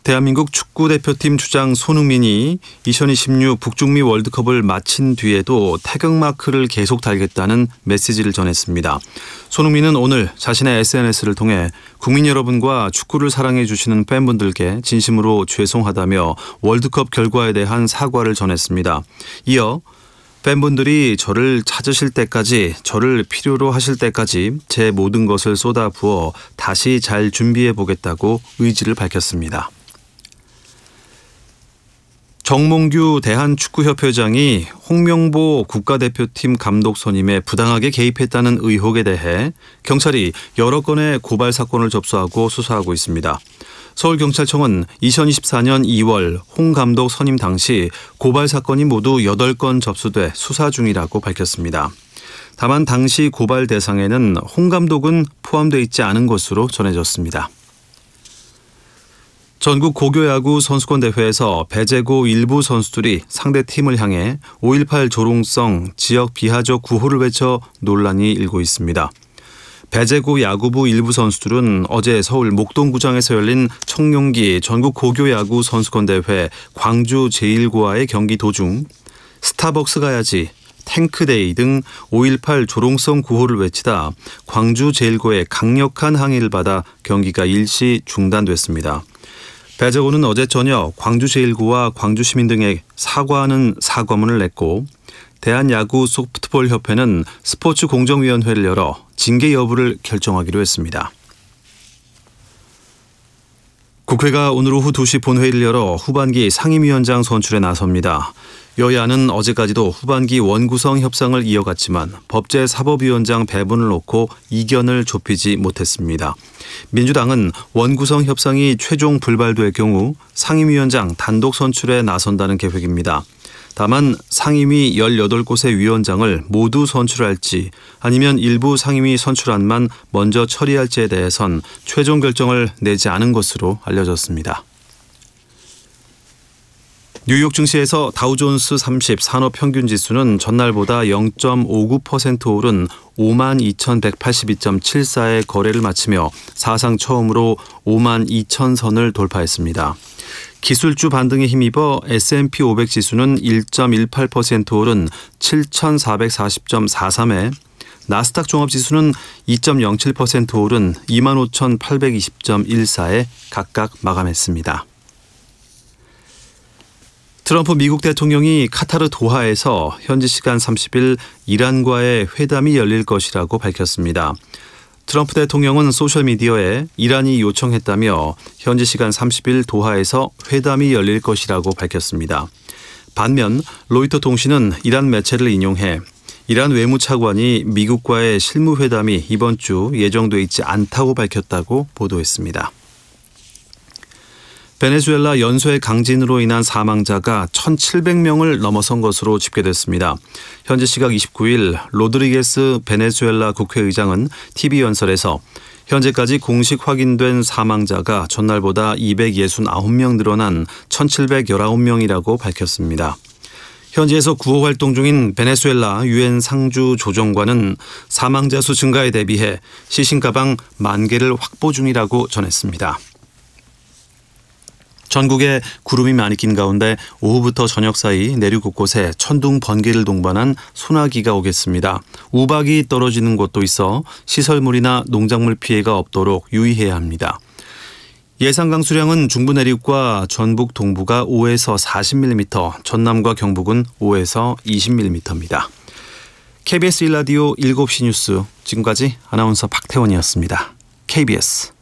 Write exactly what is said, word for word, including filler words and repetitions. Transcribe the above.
대한민국 축구대표팀 주장 손흥민이 이천이십육 북중미 월드컵을 마친 뒤에도 태극마크를 계속 달겠다는 메시지를 전했습니다. 손흥민은 오늘 자신의 에스엔에스를 통해 국민 여러분과 축구를 사랑해 주시는 팬분들께 진심으로 죄송하다며 월드컵 결과에 대한 사과를 전했습니다. 이어 팬분들이 저를 찾으실 때까지, 저를 필요로 하실 때까지 제 모든 것을 쏟아부어 다시 잘 준비해 보겠다고 의지를 밝혔습니다. 정몽규 대한축구협회장이 홍명보 국가대표팀 감독 선임에 부당하게 개입했다는 의혹에 대해 경찰이 여러 건의 고발 사건을 접수하고 수사하고 있습니다. 서울경찰청은 이천이십사년 이월 홍 감독 선임 당시 고발 사건이 모두 여덟 건 접수돼 수사 중이라고 밝혔습니다. 다만 당시 고발 대상에는 홍 감독은 포함되어 있지 않은 것으로 전해졌습니다. 전국 고교야구 선수권 대회에서 배제고 일부 선수들이 상대 팀을 향해 오일팔 조롱성 지역 비하적 구호를 외쳐 논란이 일고 있습니다. 배제고 야구부 일부 선수들은 어제 서울 목동구장에서 열린 청룡기 전국 고교야구 선수권 대회 광주 제일고와의 경기 도중 스타벅스 가야지, 탱크데이 등 오일팔 조롱성 구호를 외치다 광주 제일고의 강력한 항의를 받아 경기가 일시 중단됐습니다. 배제고는 어제 저녁 광주 제일고와 광주 시민 등에 사과하는 사과문을 냈고 대한야구 소프트볼협회는 스포츠 공정위원회를 열어 징계 여부를 결정하기로 했습니다. 국회가 오늘 오후 두 시 본회의를 열어 후반기 상임위원장 선출에 나섭니다. 여야는 어제까지도 후반기 원구성 협상을 이어갔지만 법제사법위원장 배분을 놓고 이견을 좁히지 못했습니다. 민주당은 원구성 협상이 최종 불발될 경우 상임위원장 단독 선출에 나선다는 계획입니다. 다만 상임위 열여덟 곳의 위원장을 모두 선출할지 아니면 일부 상임위 선출안만 먼저 처리할지에 대해선 최종 결정을 내지 않은 것으로 알려졌습니다. 뉴욕 증시에서 다우존스 삼십 산업평균지수는 전날보다 영 점 오구 퍼센트 오른 오만 이천백팔십이 점 칠사의 거래를 마치며 사상 처음으로 오만 이천 선을 돌파했습니다. 기술주 반등에 힘입어 에스 앤 피 오백 지수는 일 점 일팔 퍼센트 오른 칠천사백사십 점 사삼에 나스닥 종합지수는 이 점 영칠 퍼센트 오른 이만 오천팔백이십 점 일사에 각각 마감했습니다. 트럼프 미국 대통령이 카타르 도하에서 현지 시간 삼십일 이란과의 회담이 열릴 것이라고 밝혔습니다. 트럼프 대통령은 소셜미디어에 이란이 요청했다며 현지 시간 삼십일 도하에서 회담이 열릴 것이라고 밝혔습니다. 반면 로이터 통신은 이란 매체를 인용해 이란 외무차관이 미국과의 실무회담이 이번 주 예정돼 있지 않다고 밝혔다고 보도했습니다. 베네수엘라 연쇄 강진으로 인한 사망자가 천칠백 명을 넘어선 것으로 집계됐습니다. 현지 시각 이십구일 로드리게스 베네수엘라 국회의장은 티비 연설에서 현재까지 공식 확인된 사망자가 전날보다 이백육십구 명 늘어난 천칠백십구 명이라고 밝혔습니다. 현지에서 구호 활동 중인 베네수엘라 유엔 상주 조정관은 사망자 수 증가에 대비해 시신 가방 만 개를 확보 중이라고 전했습니다. 전국에 구름이 많이 낀 가운데 오후부터 저녁 사이 내륙 곳곳에 천둥 번개를 동반한 소나기가 오겠습니다. 우박이 떨어지는 곳도 있어 시설물이나 농작물 피해가 없도록 유의해야 합니다. 예상 강수량은 중부 내륙과 전북 동부가 오에서 사십 밀리미터, 전남과 경북은 오에서 이십 밀리미터입니다. 케이비에스 일 라디오 일곱 시 뉴스, 지금까지 아나운서 박태원이었습니다. 케이비에스